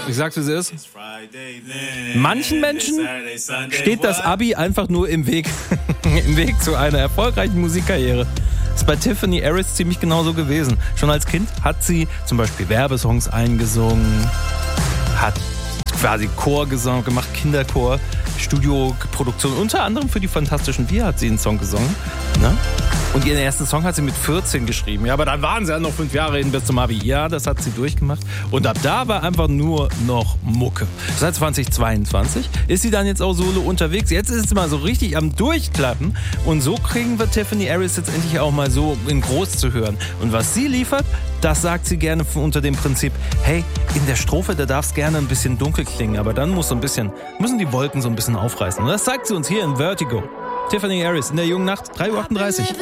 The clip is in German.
Ich sag's, wie es ist. Manchen Menschen steht das Abi einfach nur im Weg. Im Weg zu einer erfolgreichen Musikkarriere. Das ist bei Tiffany Harris ziemlich genauso gewesen. Schon als Kind hat sie zum Beispiel Werbesongs eingesungen, hat quasi Chorgesang gemacht, Kinderchor, Studioproduktion. Unter anderem für die Fantastischen Vier hat sie einen Song gesungen. Ne? Und ihren ersten Song hat sie mit 14 geschrieben. Ja, aber dann waren sie ja noch 5 Jahre hin bis zum Abi. Ja, das hat sie durchgemacht. Und ab da war einfach nur noch Mucke. Seit 2022 ist sie dann jetzt auch solo unterwegs. Jetzt ist sie mal so richtig am Durchklappen. Und so kriegen wir Tiffany Harris jetzt endlich auch mal so in groß zu hören. Und was sie liefert, das sagt sie gerne unter dem Prinzip, hey, in der Strophe, da darf es gerne ein bisschen dunkel klingen, aber dann müssen die Wolken so ein bisschen aufreißen. Und das sagt sie uns hier in Vertigo. Tiffany Harris in der jungen Nacht, 3:38 Uhr.